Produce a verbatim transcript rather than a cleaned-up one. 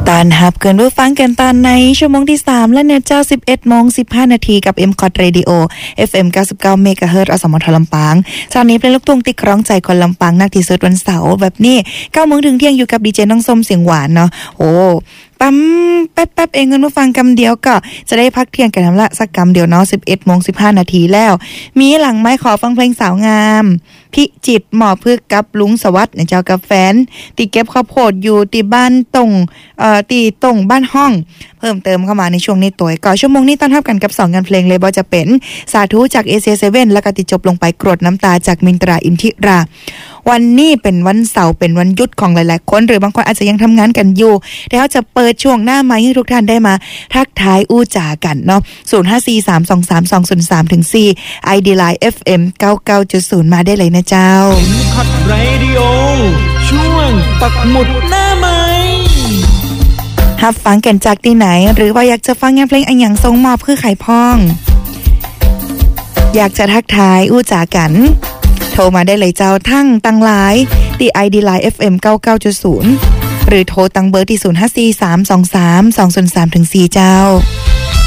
ตอนฮับเกินผู้ฟังกันตอนในชั่วโมงที่สามและเนี่ยเจ้า สิบเอ็ดโมงสิบห้า นาทีกับ เอ็ม คอท Radio เอฟ เอ็ม เก้าสิบเก้า เมกะเฮิรตซ์ อสมทลำปางเช้านี้เป็นลูกทุ่งติ๊กคร้องใจคนลำปางนักที่สุดวันเสาร์แบบนี้ เก้าโมงถึงเที่ยงอยู่กับดีเจน้องส้มเสียงหวานเนาะโอ้ปั๊มแป๊บๆเองเงินผู้ฟังกำเดียวก็จะได้พักเที่ยงกันทำละสักกำเดียวเนาะ สิบเอ็ดโมงสิบห้า นาทีแล้วมีหลังไม้ขอฟังเพลงสาวงามพิจิตรหมอพึกกับลุงสวัสดิ์เจ้ากับแฟนตีเก็บข้าวโพดอยู่ตีบ้านตรงเอ่อตีตรงบ้านห้องเพิ่มเติมเข้ามาในช่วงนี้ตัวก่อนชั่วโมงนี้ต้อนรับกันกับสองงานเพลงเลยบ่จะเป็นสาธุจาก เอ ซี เซเว่น แล้วก็ติดจบลงไปกรดน้ำตาจากมินตราอินทิราวันนี้เป็นวันเสาร์เป็นวันหยุดของหลายๆคนหรือบางคนอาจจะยังทำงานกันอยู่แต่เขาจะเปิดช่วงหน้ามาให้ทุกท่านได้มาทักทายอู้จากันเนาะศูนย์ ห้า สี่ สาม สอง สาม สอง ศูนย์ สาม ถึง สี่ ไอ ดี Line เอฟ เอ็ม เก้าสิบเก้าจุดศูนย์ มาได้เลยนะเจ้าเอ็ม คอท Radio ช่วงปักหมุดหน้าไม้ฮับฟังกันจากที่ไหนหรือว่าอยากจะฟังงานเพลงอันอย่างทรงมอบเพื่อไขพ้องอยากจะทักทายอู้จากันโทรมาได้เลยเจ้าทั้งตังไลน์ที่ ไอ ดี Line เอฟ เอ็ม เก้าสิบเก้าจุดศูนย์ หรือโทรตังเบอร์ที่ศูนย์ ห้า สี่ สาม สอง สาม สอง ศูนย์ สาม ถึง สี่เจ้า